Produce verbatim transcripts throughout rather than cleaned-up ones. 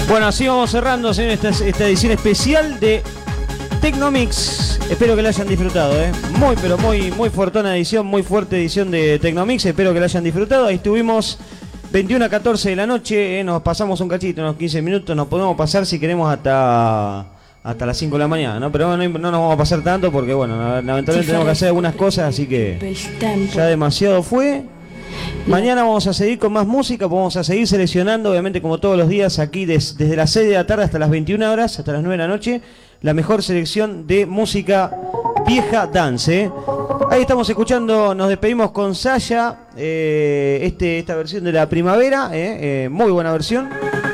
Bueno, así vamos cerrando, señor, esta, esta edición especial de Tecnomix. Espero que la hayan disfrutado, ¿eh? Muy, pero muy, muy fortuna edición, muy fuerte edición de Tecnomix. Espero que la hayan disfrutado. Ahí estuvimos veintiuna a catorce de la noche, ¿eh? Nos pasamos un cachito, unos quince minutos. Nos podemos pasar si queremos hasta... hasta las cinco de la mañana, ¿no? Pero no, no nos vamos a pasar tanto porque, bueno, lamentablemente tenemos que hacer algunas cosas, así que ya demasiado fue. Mañana vamos a seguir con más música, vamos a seguir seleccionando, obviamente como todos los días, aquí des, desde las seis de la tarde hasta las veintiuna horas, hasta las nueve de la noche, la mejor selección de música vieja dance, ¿eh? Ahí estamos escuchando, nos despedimos con Saya, eh, este, esta versión de la primavera, eh, eh, muy buena versión.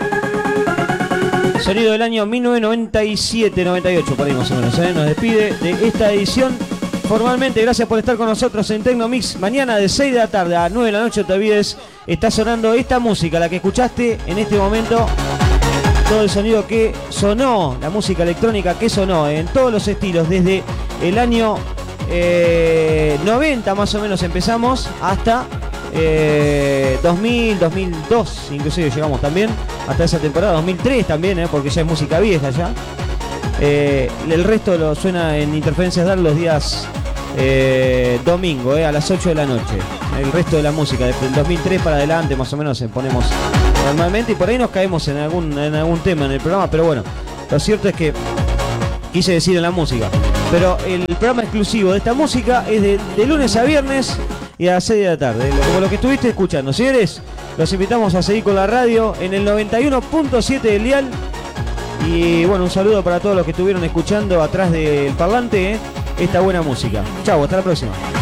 Sonido del año mil novecientos noventa y siete noventa y ocho, por ahí más o menos, ¿eh? Nos despide de esta edición formalmente. Gracias por estar con nosotros en Tecnomix. Mañana de seis de la tarde a nueve de la noche, no te olvides, está sonando esta música, la que escuchaste en este momento. Todo el sonido que sonó, la música electrónica que sonó en todos los estilos, desde el año eh, noventa más o menos empezamos, hasta eh, dos mil, dos mil dos, inclusive llegamos también, hasta esa temporada, dos mil tres también, eh, porque ya es música vieja ya. Eh, el resto lo suena en Interferencias Dark los días eh, domingo, eh, a las ocho de la noche. El resto de la música, desde el dos mil tres para adelante más o menos ponemos normalmente, y por ahí nos caemos en algún, en algún tema en el programa, pero bueno, lo cierto es que quise decir en la música. Pero el programa exclusivo de esta música es de, de lunes a viernes y a las seis de la tarde, como lo que estuviste escuchando. Señores, los invitamos a seguir con la radio en el noventa y uno punto siete del dial. Y bueno, un saludo para todos los que estuvieron escuchando atrás del parlante, ¿eh? Esta buena música. Chau, hasta la próxima.